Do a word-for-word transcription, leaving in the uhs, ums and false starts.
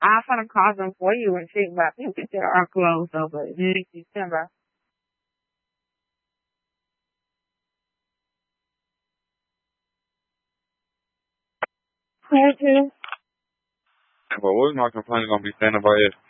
I'm gonna call them for you and shit, but I think they are closed though, but it's December. Thank you. But what's my complaint gonna be standing by it?